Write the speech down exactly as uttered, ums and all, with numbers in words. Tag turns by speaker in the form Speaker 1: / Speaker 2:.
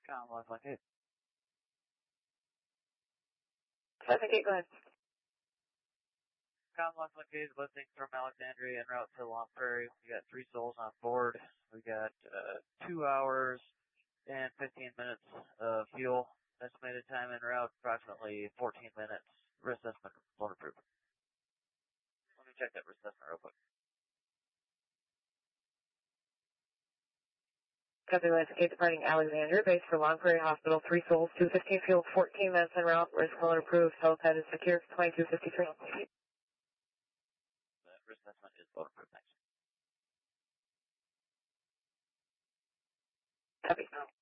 Speaker 1: Commonwealth one eight.
Speaker 2: seven eight, go ahead.
Speaker 1: Commonwealth one eight, listing from Alexandria en route to Long Prairie. We got three souls on board. We got uh, two hours and fifteen minutes of fuel. Estimated time en route, approximately fourteen minutes. Risk assessment, load approved. Let me check that risk assessment real quick.
Speaker 2: Copy, Landscape departing Alexandria, base for Long Prairie Hospital, three souls, two fifteen fuel, fourteen minutes en route, risk load approved, helipad is secure, twenty-two fifty-three.
Speaker 1: The risk assessment is load approved, thanks.
Speaker 2: Copy.